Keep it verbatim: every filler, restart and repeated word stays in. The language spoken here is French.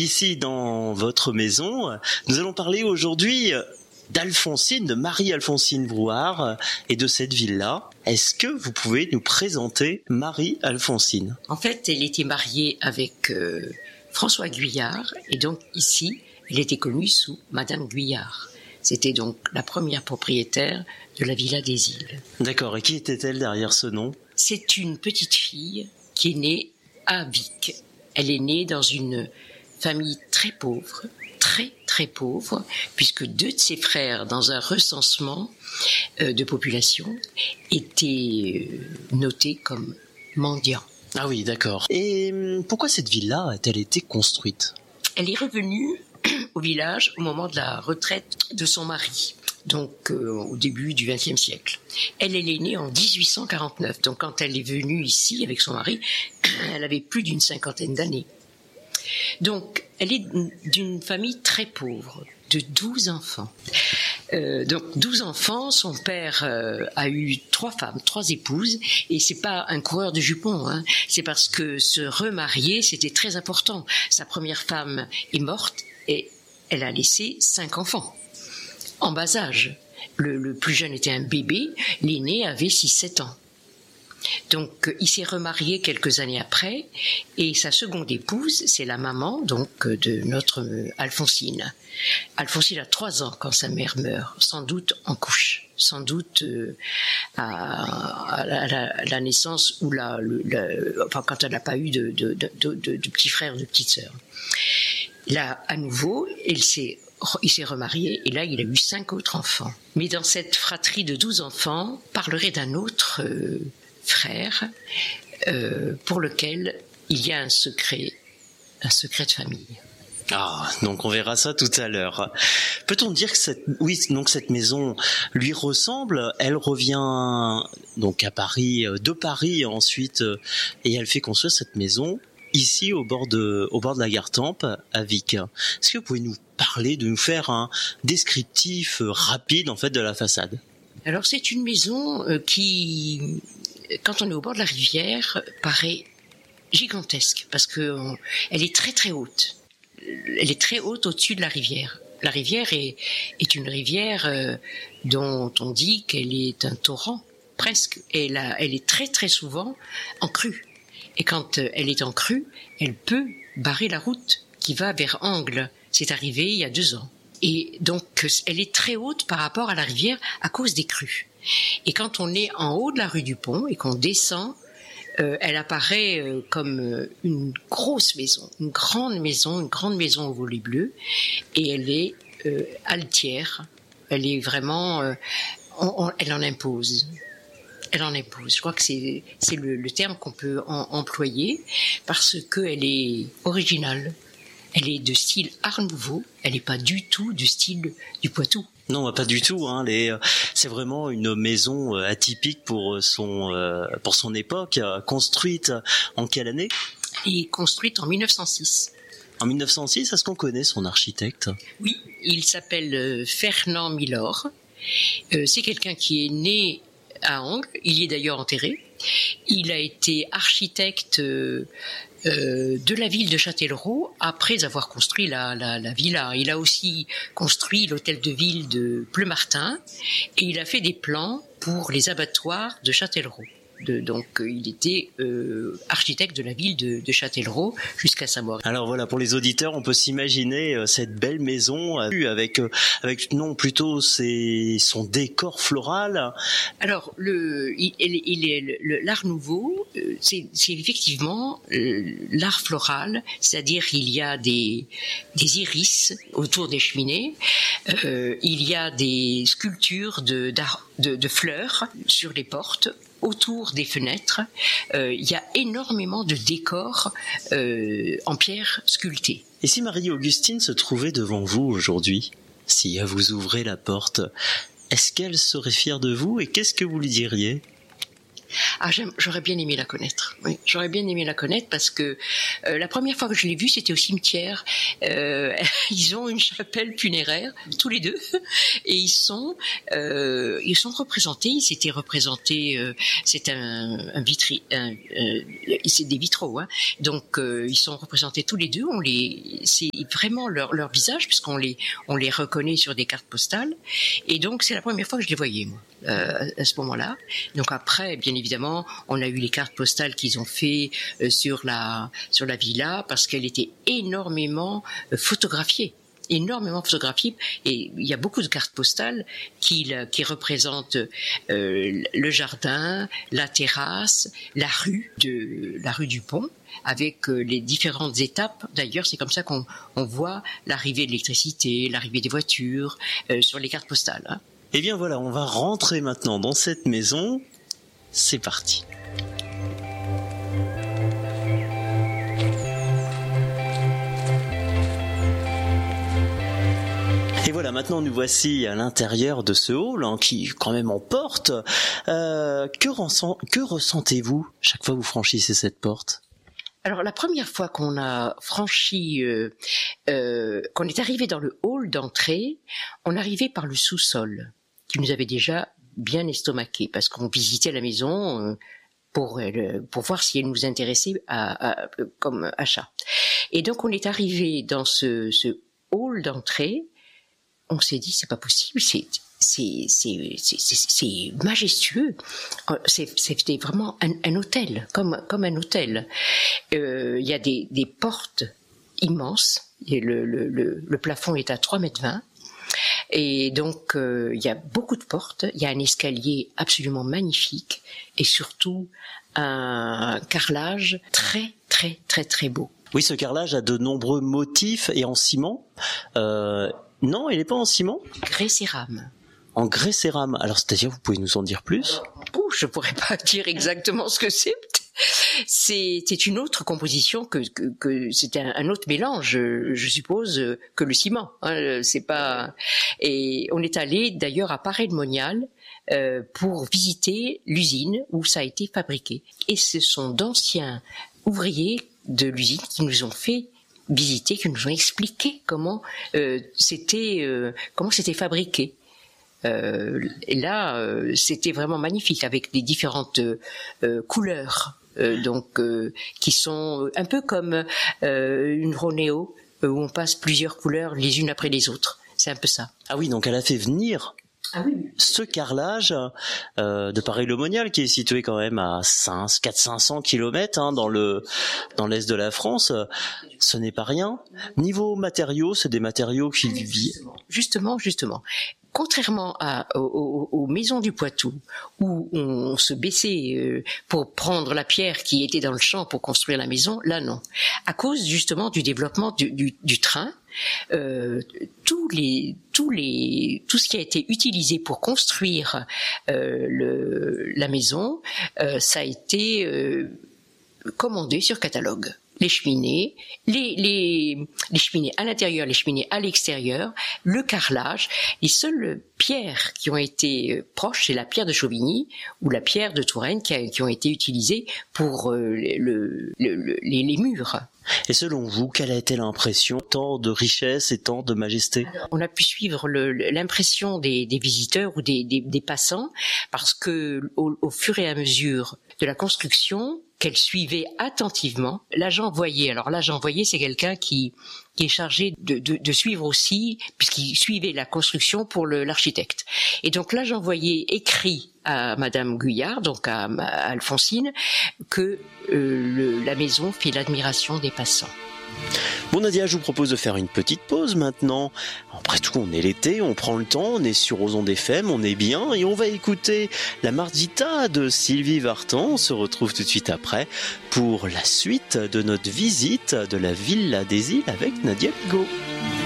ici dans votre maison. Nous allons parler aujourd'hui d'Alfonsine, de Marie-Alphonsine Brouard et de cette villa. Est-ce que vous pouvez nous présenter Marie-Alphonsine ? En fait, elle était mariée avec euh, François Guyard et donc ici, elle était connue sous Madame Guyard. C'était donc la première propriétaire de la villa des Îles. D'accord, et qui était-elle derrière ce nom ? C'est une petite fille qui est née à Vic. Elle est née dans une famille très pauvre, très très pauvre, puisque deux de ses frères, dans un recensement euh, de population, étaient euh, notés comme mendiants. Ah oui, d'accord. Et pourquoi cette villa a-t-elle été construite ? Elle est revenue au village au moment de la retraite de son mari, donc euh, au début du vingtième siècle. Elle, elle est née en dix-huit cent quarante-neuf, donc quand elle est venue ici avec son mari, elle avait plus d'une cinquantaine d'années. Donc, elle est d'une famille très pauvre, de douze enfants. Euh, donc, douze enfants, son père euh, a eu trois femmes, trois épouses, et c'est pas un coureur de jupons, hein, c'est parce que se remarier, c'était très important. Sa première femme est morte, et elle a laissé cinq enfants, en bas âge. Le, le plus jeune était un bébé, l'aîné avait six sept ans. Donc, il s'est remarié quelques années après, et sa seconde épouse, c'est la maman donc de notre Alphonsine. Alphonsine a trois ans quand sa mère meurt, sans doute en couche, sans doute euh, à, à, la, à, la, à la naissance ou la, le, la, enfin quand elle n'a pas eu de, de, de, de, de, de petits frères ou de petites sœurs. Là, à nouveau, elle s'est il s'est remarié et là, il a eu cinq autres enfants. Mais dans cette fratrie de douze enfants, parlerait d'un autre euh, frère euh, pour lequel il y a un secret, un secret de famille. Ah, donc on verra ça tout à l'heure. Peut-on dire que cette, oui, donc cette maison lui ressemble ? Elle revient donc à Paris, de Paris ensuite, et elle fait construire cette maison ici au bord de, au bord de la gare Tempe à Vic. Est-ce que vous pouvez nous parler, de nous faire un descriptif rapide en fait de la façade ? Alors c'est une maison euh, qui, quand on est au bord de la rivière, paraît gigantesque parce que on, elle est très très haute. Elle est très haute au-dessus de la rivière. La rivière est, est une rivière euh, dont on dit qu'elle est un torrent presque. Et elle, elle est très très souvent en crue. Et quand elle est en crue, elle peut barrer la route qui va vers Angles. C'est arrivé il y a deux ans. Et donc, elle est très haute par rapport à la rivière à cause des crues. Et quand on est en haut de la rue du Pont et qu'on descend, euh, elle apparaît euh, comme une grosse maison, une grande maison, une grande maison au volet bleu. Et elle est euh, altière. Elle est vraiment... Euh, on, on, elle en impose. Elle en impose. Je crois que c'est, c'est le, le terme qu'on peut en, employer parce qu'elle est originale. Elle est de style Art Nouveau. Elle n'est pas du tout du style du Poitou. Non, pas du tout. Hein. Les, c'est vraiment une maison atypique pour son, euh, pour son époque. Construite en quelle année ? Et construite en mille neuf cent six. En mille neuf cent six, est-ce qu'on connaît son architecte ? Oui, il s'appelle Fernand Milor. Euh, c'est quelqu'un qui est né à Angles, il y est d'ailleurs enterré. Il a été architecte euh, euh, de la ville de Châtellerault après avoir construit la, la, la villa. Il a aussi construit l'hôtel de ville de Pleumartin et il a fait des plans pour les abattoirs de Châtellerault. De, donc euh, il était euh, architecte de la ville de, de Châtellerault jusqu'à sa mort. Alors voilà, pour les auditeurs, on peut s'imaginer euh, cette belle maison euh, avec euh, avec non plutôt c'est son décor floral. Alors le il, il, il est le, le, l'art nouveau, euh, c'est, c'est effectivement euh, l'art floral, c'est-à-dire il y a des des iris autour des cheminées, euh, il y a des sculptures de de, de fleurs sur les portes. Autour des fenêtres, euh, il y a énormément de décors euh, en pierre sculptée. Et si Marie-Augustine se trouvait devant vous aujourd'hui, si vous ouvrez la porte, est-ce qu'elle serait fière de vous et qu'est-ce que vous lui diriez ? Ah, j'aime, j'aurais bien aimé la connaître. Oui, j'aurais bien aimé la connaître parce que euh, la première fois que je l'ai vue, c'était au cimetière. Euh, ils ont une chapelle funéraire, tous les deux, et ils sont, euh, ils sont représentés. Ils s'étaient représentés. Euh, c'est un, un vitri, un, euh, c'est des vitraux, hein. Donc euh, ils sont représentés tous les deux. On les, c'est vraiment leur leur visage puisqu'on les, on les reconnaît sur des cartes postales. Et donc c'est la première fois que je les voyais, moi, euh, à ce moment-là. Donc après, bien évidemment, on a eu les cartes postales qu'ils ont fait euh, sur la sur la villa parce qu'elle était énormément euh, photographiée, énormément photographiée. Et il y a beaucoup de cartes postales qui qui représentent euh, le jardin, la terrasse, la rue de la rue du Pont, avec euh, les différentes étapes. D'ailleurs, c'est comme ça qu'on on voit l'arrivée de l'électricité, l'arrivée des voitures euh, sur les cartes postales, hein. Eh bien voilà, on va rentrer maintenant dans cette maison. C'est parti. Et voilà, maintenant nous voici à l'intérieur de ce hall, hein, qui quand même en porte. Euh, que, ressent, que ressentez-vous chaque fois que vous franchissez cette porte ? Alors la première fois qu'on a franchi, euh, euh, qu'on est arrivé dans le hall d'entrée, on arrivait par le sous-sol, qui nous avait déjà bien estomaqué, parce qu'on visitait la maison euh, pour euh, pour voir si elle nous intéressait à, à, comme achat. Et donc on est arrivé dans ce, ce hall d'entrée, on s'est dit c'est pas possible, c'est c'est c'est c'est, c'est, c'est majestueux, c'est, c'était vraiment un, un hôtel, comme comme un hôtel. Euh, il y a des des portes immenses, et le le le, le plafond est à trois mètres vingt. Et donc, euh, il y a beaucoup de portes, il y a un escalier absolument magnifique et surtout un carrelage très, très, très, très beau. Oui, ce carrelage a de nombreux motifs et en ciment. Euh, non, il n'est pas en ciment ? Grès cérame. En grès cérame. Alors, c'est-à-dire, vous pouvez nous en dire plus ? Ouh, je pourrais pas dire exactement ce que c'est. C'est, c'est une autre composition que, que, que c'est un, un autre mélange, je, je suppose, que le ciment. Hein, c'est pas. Et on est allé d'ailleurs à Paray-le-Monial euh, pour visiter l'usine où ça a été fabriqué. Et ce sont d'anciens ouvriers de l'usine qui nous ont fait visiter, qui nous ont expliqué comment euh, c'était, euh, comment c'était fabriqué. Euh, et là, euh, c'était vraiment magnifique avec des différentes euh, couleurs. Euh, donc euh, qui sont un peu comme euh, une Ronéo euh, où on passe plusieurs couleurs les unes après les autres. C'est un peu ça. Ah oui, donc elle a fait venir ah oui. ce carrelage euh, de Paray-le-Monial qui est situé quand même à quatre cents à cinq cents kilomètres hein, dans le dans l'est de la France. Ce n'est pas rien. Niveau matériaux, c'est des matériaux qui vivent. Justement, justement. Contrairement à, aux, aux maisons du Poitou, où on se baissait euh, pour prendre la pierre qui était dans le champ pour construire la maison, là non. À cause justement du développement du, du, du train, euh, tous les, tous les, tout ce qui a été utilisé pour construire euh, le, la maison, euh, ça a été euh, commandé sur catalogue. Les cheminées, les, les, les cheminées à l'intérieur, les cheminées à l'extérieur, le carrelage. Les seules pierres qui ont été proches, c'est la pierre de Chauvigny ou la pierre de Touraine qui, a, qui ont été utilisées pour euh, le, le, le, les, les murs. Et selon vous, quelle a été l'impression, tant de richesse et tant de majesté ? Alors, on a pu suivre le, l'impression des, des visiteurs ou des, des, des passants parce que au, au fur et à mesure de la construction, qu'elle suivait attentivement. L'agent envoyé, alors l'agent envoyé, c'est quelqu'un qui qui est chargé de, de, de suivre aussi, puisqu'il suivait la construction pour le, l'architecte. Et donc l'agent envoyé écrit à Madame Guyard, donc à, à Alphonsine, que euh, le, la maison fait l'admiration des passants. Bon Nadia, je vous propose de faire une petite pause maintenant. Après tout, on est l'été, on prend le temps, on est sur Ozon F M, on est bien et on va écouter la Mardita de Sylvie Vartan. On se retrouve tout de suite après pour la suite de notre visite de la Villa des Îles avec Nadia Pigot.